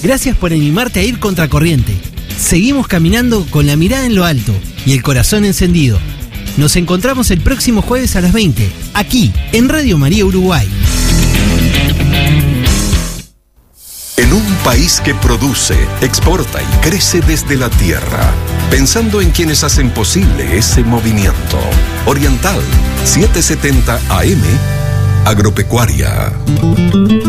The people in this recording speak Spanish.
Gracias por animarte a ir contracorriente. Seguimos caminando con la mirada en lo alto y el corazón encendido. Nos encontramos el próximo jueves a las 20, aquí, en Radio María Uruguay. En un país que produce, exporta y crece desde la tierra, pensando en quienes hacen posible ese movimiento. Oriental, 770 AM, Agropecuaria.